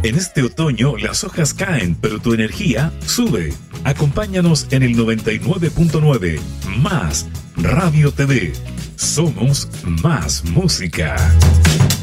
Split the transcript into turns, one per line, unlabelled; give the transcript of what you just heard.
En este otoño las hojas caen, pero tu energía sube. Acompáñanos en el 99.9 Más Radio TV. Somos más música.